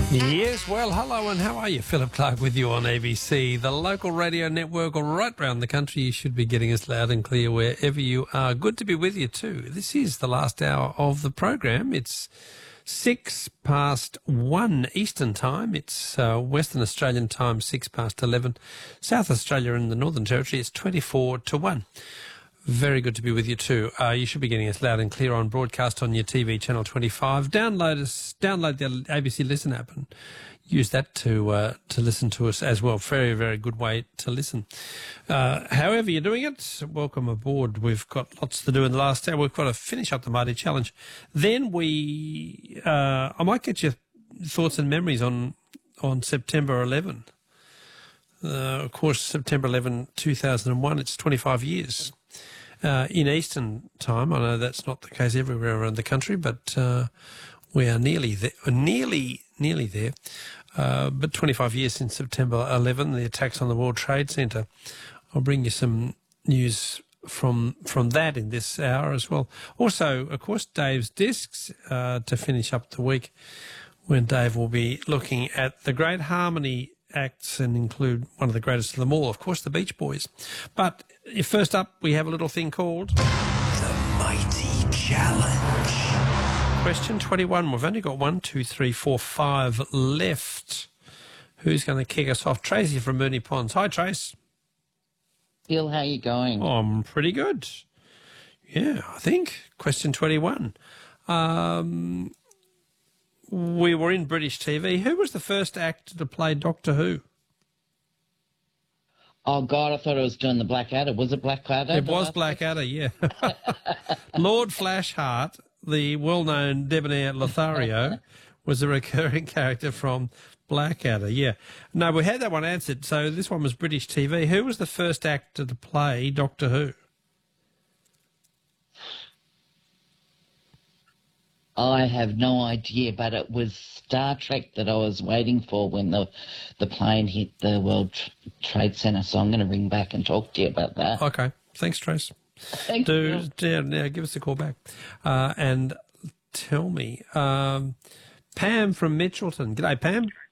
Yes, well, hello and how are you? Philip Clark with you on ABC, the local radio network right round the country. You should be getting us loud and clear wherever you are. Good to be with you too. This is the last hour of the program. It's 1:06 Eastern Time. It's Western Australian Time, 11:06. South Australia and the Northern Territory, it's 1. Very good to be with you too. You should be getting us loud and clear on broadcast on your TV channel 25. Download the ABC Listen app and use that to listen to us as well. Very, very good way to listen. However you're doing it, welcome aboard. We've got lots to do in the last hour. We've got to finish up the Mighty Challenge. Then I might get your thoughts and memories on September 11. Of course, September 11, 2001, it's 25 years. In Eastern Time, I know that's not the case everywhere around the country, but we are nearly there. Nearly there. But 25 years since September 11, the attacks on the World Trade Center. I'll bring you some news from that in this hour as well. Also, of course, Dave's Discs to finish up the week, when Dave will be looking at the Great Harmony acts and include one of the greatest of them all, of course, the Beach Boys. But first up, we have a little thing called The Mighty Challenge. Question 21. We've only got 1, 2, 3, 4, 5 left. Who's going to kick us off? Tracy from Moonee Ponds. Hi, Trace. Phil, how you going? Oh, I'm pretty good. Yeah, I think. Question 21. We were in British TV. Who was the first actor to play Doctor Who? Oh, God, I thought I was doing the Blackadder. Was it Blackadder? It was Blackadder, yeah. Lord Flashheart, the well-known debonair Lothario, was a recurring character from Blackadder, yeah. No, we had that one answered. So this one was British TV. Who was the first actor to play Doctor Who? I have no idea, but it was Star Trek that I was waiting for when the plane hit the World Trade Center. So I'm going to ring back and talk to you about that. Okay. Thanks, Trace. Thank you. Now give us a call back. And tell me, Pam from Mitchelton. G'day, Pam.